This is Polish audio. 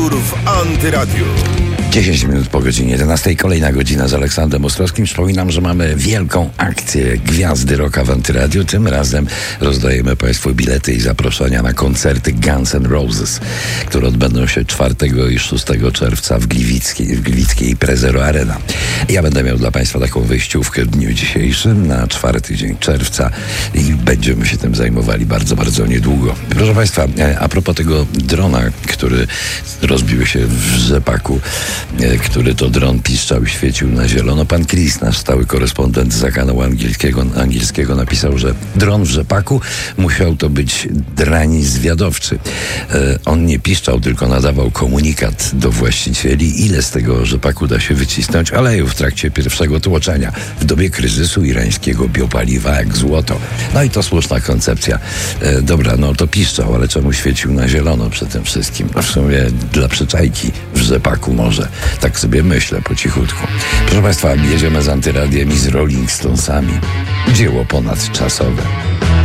w Antyradiu. 10 minut po godzinie 11. Kolejna godzina z Aleksandrem Ostrowskim. Przypominam, że mamy wielką akcję Gwiazdy Rocka w Antyradiu. Tym razem rozdajemy Państwu bilety i zaproszenia na koncerty Guns N' Roses, które odbędą się 4 i 6 czerwca w Gliwickiej Prezero Arena. Ja będę miał dla Państwa taką wyjściówkę w dniu dzisiejszym na 4 dzień czerwca i będziemy się tym zajmowali bardzo, bardzo niedługo. Proszę Państwa, a propos tego drona, który rozbił się w rzepaku, który to dron piszczał i świecił na zielono. Pan Chris, nasz stały korespondent za kanału angielskiego, napisał, że dron w rzepaku musiał to być drań zwiadowczy. On nie piszczał, tylko nadawał komunikat do właścicieli, ile z tego rzepaku da się wycisnąć, ale w trakcie pierwszego tłoczenia w dobie kryzysu irańskiego biopaliwa jak złoto. No i to słuszna koncepcja. Dobra, no to piszczał, ale czemu świecił na zielono przy tym wszystkim? No w sumie dla przyczajki w rzepaku może. Tak sobie myślę po cichutku. Proszę Państwa, jedziemy z Antyradiem i z Rolling Stonesami. Dzieło ponadczasowe.